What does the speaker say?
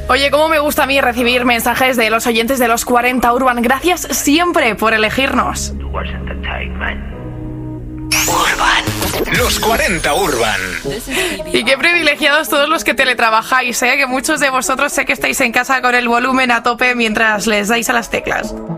Oye, cómo me gusta a mí recibir mensajes de los oyentes de los 40 Urban. Gracias siempre por elegirnos. Los 40 Urban. Y qué privilegiados todos los que teletrabajáis, ¿eh? Que muchos de vosotros sé que estáis en casa con el volumen a tope mientras les dais a las teclas.